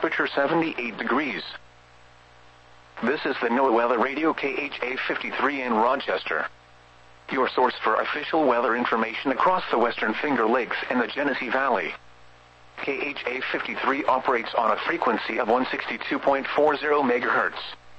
temperature 78 degrees. This is the NOAA Weather Radio KHA 53 in Rochester, your source for official weather information across the Western Finger Lakes and the Genesee Valley. KHA 53 operates on a frequency of 162.40 MHz.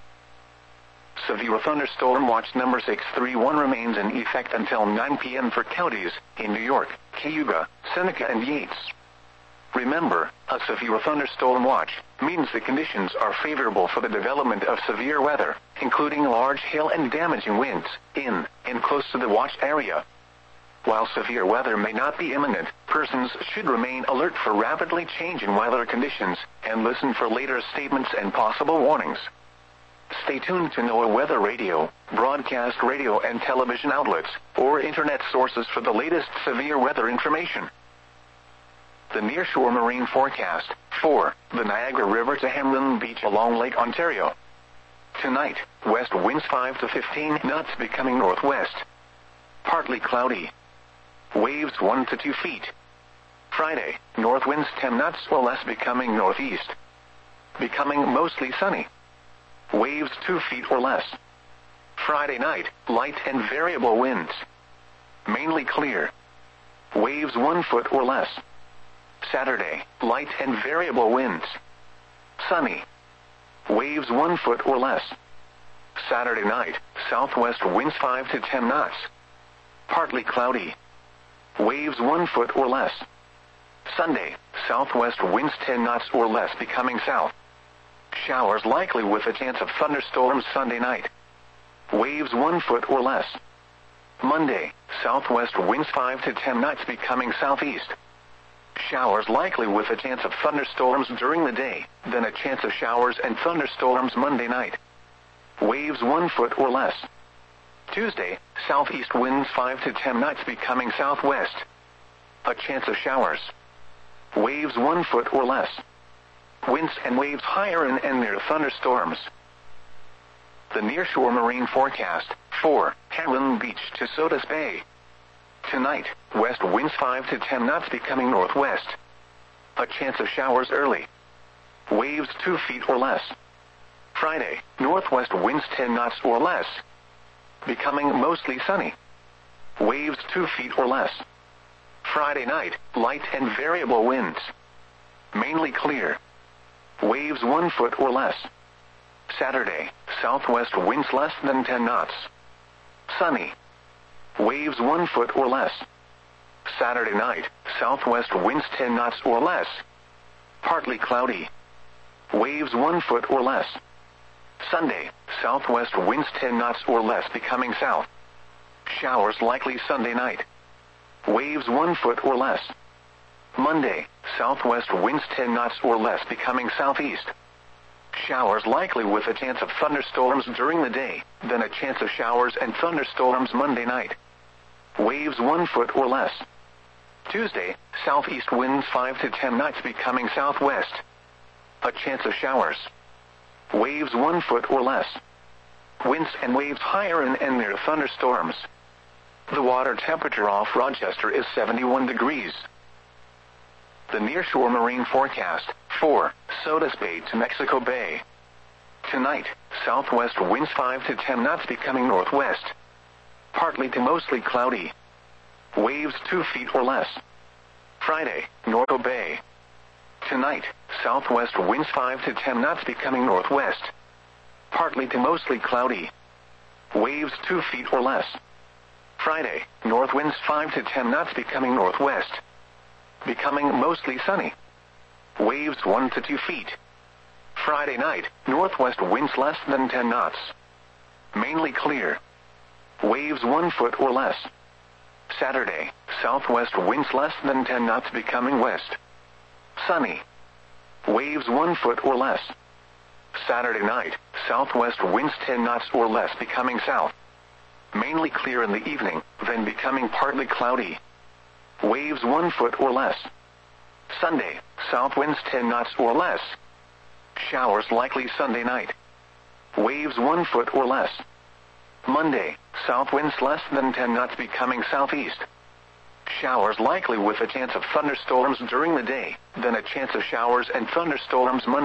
Severe thunderstorm watch number 631 remains in effect until 9 p.m. for counties in New York, Cayuga, Seneca, and Yates. Remember, a severe thunderstorm watch means the conditions are favorable for the development of severe weather, including large hail and damaging winds, in and close to the watch area. While severe weather may not be imminent, persons should remain alert for rapidly changing weather conditions and listen for later statements and possible warnings. Stay tuned to NOAA Weather Radio, broadcast radio and television outlets, or internet sources for the latest severe weather information. The Nearshore Marine Forecast for the Niagara River to Hamlin Beach along Lake Ontario. Tonight, west winds 5 to 15 knots becoming northwest. Partly cloudy. Waves 1 to 2 feet. Friday, north winds 10 knots or less becoming northeast. Becoming mostly sunny. Waves 2 feet or less. Friday night, light and variable winds. Mainly clear. Waves 1 foot or less. Saturday, light and variable winds. Sunny. Waves 1 foot or less. Saturday night, southwest winds 5 to 10 knots. Partly cloudy. Waves 1 foot or less. Sunday, southwest winds 10 knots or less becoming south. Showers likely with a chance of thunderstorms Sunday night. Waves 1 foot or less. Monday, southwest winds 5 to 10 knots becoming southeast. Showers likely with a chance of thunderstorms during the day, then a chance of showers and thunderstorms Monday night. Waves 1 foot or less. Tuesday, southeast winds 5 to 10 knots becoming southwest. A chance of showers. Waves 1 foot or less. Winds and waves higher and near thunderstorms. The Nearshore Marine Forecast for Hamlin Beach to Sodus Bay. Tonight, west winds 5 to 10 knots becoming northwest. A chance of showers early. Waves 2 feet or less. Friday, northwest winds 10 knots or less. Becoming mostly sunny. Waves 2 feet or less. Friday night, light and variable winds. Mainly clear. Waves 1 foot or less. Saturday, southwest winds less than 10 knots. Sunny. Waves 1 foot or less. Saturday night, southwest winds 10 knots or less. Partly cloudy. Waves 1 foot or less. Sunday, southwest winds 10 knots or less becoming south. Showers likely Sunday night. Waves 1 foot or less. Monday, southwest winds 10 knots or less becoming southeast. Showers likely with a chance of thunderstorms during the day, then a chance of showers and thunderstorms Monday night. Waves 1 foot or less. Tuesday, southeast winds 5 to 10 knots becoming southwest. A chance of showers. Waves 1 foot or less. Winds and waves higher and near thunderstorms. The water temperature off Rochester is 71 degrees. The Nearshore Marine Forecast for Sodus Bay to Mexico Bay. Tonight, southwest winds 5 to 10 knots becoming northwest. Partly to mostly cloudy. Waves 2 feet or less. Friday, Norco Bay. Tonight, southwest winds 5 to 10 knots becoming northwest. Partly to mostly cloudy. Waves 2 feet or less. Friday, north winds 5 to 10 knots becoming northwest. Becoming mostly sunny. Waves 1 to 2 feet. Friday night, northwest winds less than 10 knots. Mainly clear. Waves 1 foot or less. Saturday, southwest winds less than 10 knots becoming west. Sunny. Waves 1 foot or less. Saturday night, southwest winds 10 knots or less becoming south. Mainly clear in the evening, then becoming partly cloudy. Waves 1 foot or less. Sunday, south winds 10 knots or less. Showers likely Sunday night. Waves 1 foot or less. Monday, south winds less than 10 knots becoming southeast. Showers likely with a chance of thunderstorms during the day, then a chance of showers and thunderstorms Monday.